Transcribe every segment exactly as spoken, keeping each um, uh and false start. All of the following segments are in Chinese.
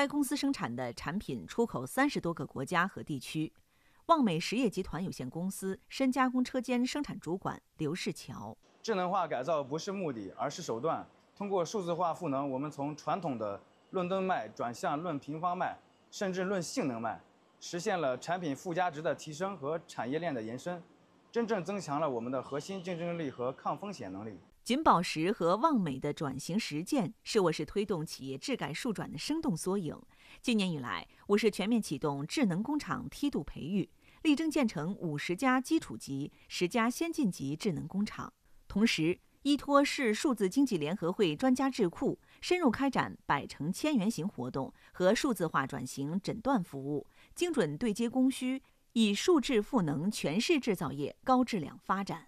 该公司生产的产品出口三十多个国家和地区。旺美实业集团有限公司深加工车间生产主管刘世桥： 智能化改造不是目的，而是手段。通过数字化赋能，我们从传统的论吨卖转向论平方卖，甚至论性能卖，实现了产品附加值的提升和产业链的延伸，真正增强了我们的核心竞争力和抗风险能力。 锦宝石和旺美的转型实践是我市推动企业智改数转的生动缩影。今年以来，我市全面启动智能工厂梯度培育，力争建成五十家基础级、十家先进级智能工厂。同时，依托市数字经济联合会专家智库，深入开展百城千元行活动和数字化转型诊断服务，精准对接供需，以数智赋能全市制造业高质量发展。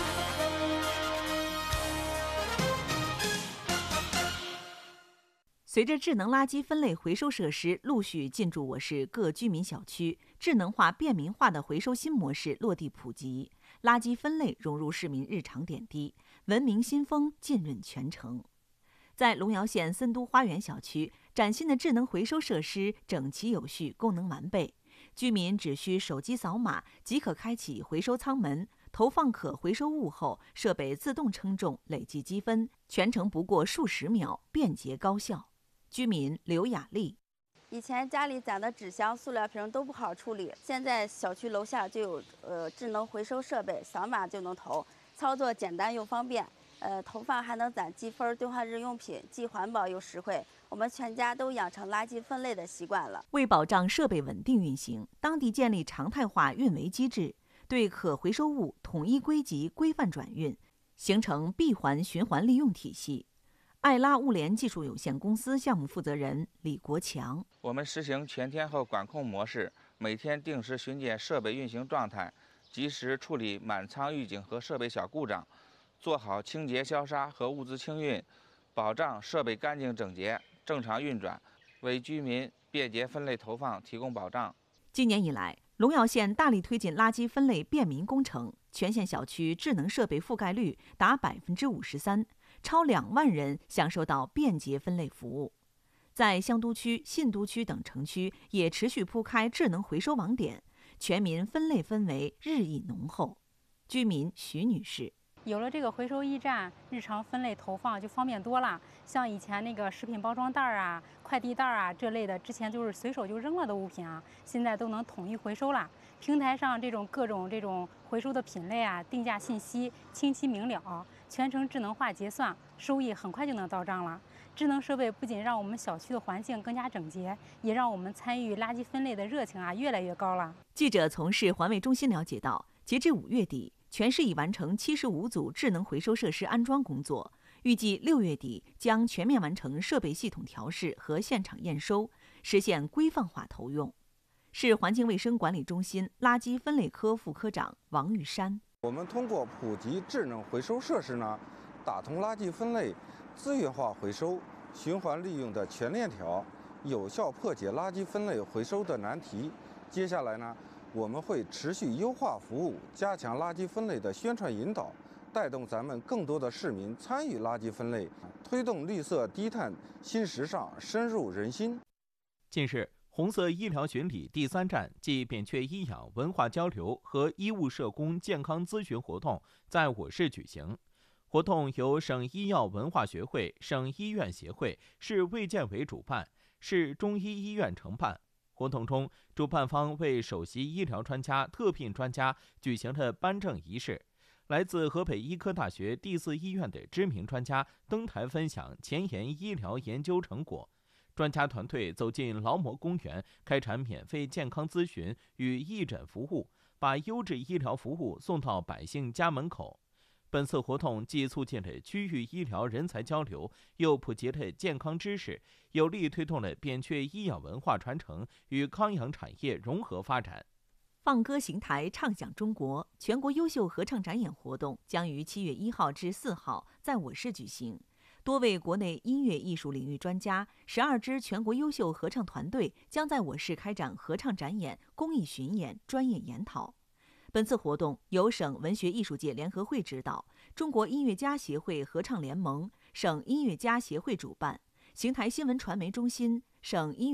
随着智能垃圾分类回收设施陆续进驻我市各居民小区，智能化便民化的回收新模式落地普及，垃圾分类融入市民日常点滴，文明新风浸润全城。在龙窑县森都花园小区，崭新的智能回收设施整齐有序，功能完备，居民只需手机扫码即可开启回收舱门，投放可回收物后，设备自动称重累计积分，全程不过数十秒，便捷高效。居民刘雅丽： 以前家里攒的纸箱、塑料瓶都不好处理，现在小区楼下就有呃智能回收设备，扫码就能投，操作简单又方便。呃，投放还能攒积分兑换日用品，既环保又实惠。我们全家都养成垃圾分类的习惯了。 为保障设备稳定运行，当地建立常态化运维机制，对可回收物统一归集、规范转运，形成闭环循环利用体系。爱拉物联技术有限公司项目负责人李国强： 我们实行全天候管控模式，每天定时巡检设备运行状态，及时处理满仓预警和设备小故障，做好清洁消杀和物资清运，保障设备干净整洁、正常运转，为居民便捷分类投放提供保障。 今年以来，龙窑县大力推进垃圾分类便民工程，全县小区智能设备覆盖率达百分之五十三，超两万人享受到便捷分类服务。在香都区、信都区等城区也持续铺开智能回收网点，全民分类氛围日益浓厚。居民徐女士： 有了这个回收驿站，日常分类投放就方便多了。像以前那个食品包装袋啊、快递袋啊这类的，之前就是随手就扔了的物品啊，现在都能统一回收了。平台上这种各种这种回收的品类啊，定价信息清晰明了，全程智能化结算，收益很快就能到账了。智能设备不仅让我们小区的环境更加整洁，也让我们参与垃圾分类的热情啊越来越高了。 记者从市环卫中心了解到，截至五月底，全市已完成七十五组智能回收设施安装工作，预计六月底将全面完成设备系统调试和现场验收，实现规范化投用。市环境卫生管理中心垃圾分类科副科长王玉山： 我们通过普及智能回收设施呢，打通垃圾分类、资源化回收、循环利用的全链条，有效破解垃圾分类回收的难题。接下来呢，我们会持续优化服务，加强垃圾分类的宣传引导，带动咱们更多的市民参与垃圾分类，推动绿色低碳新时尚深入人心。 近日，红色医疗巡礼第三站暨扁鹊医养文化交流和医务社工健康咨询活动在我市举行。活动由省医药文化学会、省医院协会、市卫健委主办，市中医医院承办。活动中，主办方为首席医疗专家、特聘专家举行了颁证仪式。来自河北医科大学第四医院的知名专家登台分享前沿医疗研究成果。专家团队走进劳模公园，开展免费健康咨询与义诊服务，把优质医疗服务送到百姓家门口。本次活动既促进了区域医疗人才交流，又普及了健康知识，有力推动了扁鹊医养文化传承与康养产业融合发展。 放歌行台，唱响中国全国优秀合唱展演活动将于七月一号至四号在我市举行。多位国内音乐艺术领域专家，十二支全国优秀合唱团队将在我市开展合唱展演、公益巡演、专业研讨。本次活动由省文学艺术界联合会指导，中国音乐家协会合唱联盟、省音乐家协会主办，邢台新闻传媒中心、省音乐